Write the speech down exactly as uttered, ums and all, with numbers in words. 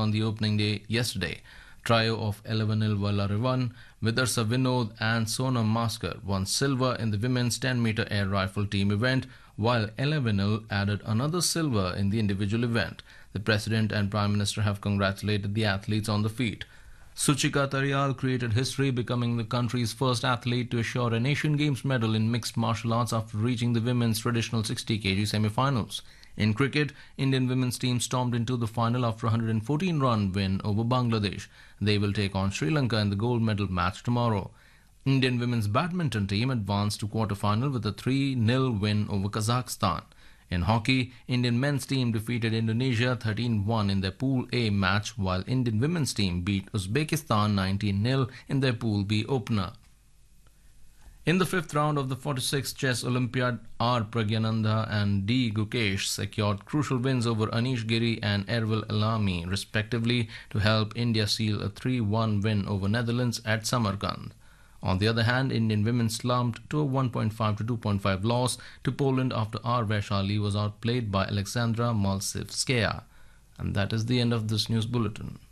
on the opening day yesterday. Trio of Elevenil Valarivan, Vidarsa Vinod and Sonam Maskar won silver in the women's ten meter air rifle team event, while Elevenil added another silver in the individual event. The President and Prime Minister have congratulated the athletes on the feat. Suchika Tarial created history, becoming the country's first athlete to assure an Asian Games medal in mixed martial arts after reaching the women's traditional sixty kilograms semi-finals. In cricket, Indian women's team stormed into the final after a one hundred fourteen run win over Bangladesh. They will take on Sri Lanka in the gold medal match tomorrow. Indian women's badminton team advanced to quarter-final with a three nil win over Kazakhstan. In hockey, Indian men's team defeated Indonesia thirteen one in their Pool A match, while Indian women's team beat Uzbekistan nineteen nil in their Pool B opener. In the fifth round of the forty-sixth Chess Olympiad, R. Pragyananda and D. Gukesh secured crucial wins over Anish Giri and Erbil Elami, respectively, to help India seal a three one win over Netherlands at Samarkand. On the other hand, Indian women slumped to a one point five to two point five loss to Poland after R. Vaishali was outplayed by Alexandra Malsivskaya. And that is the end of this news bulletin.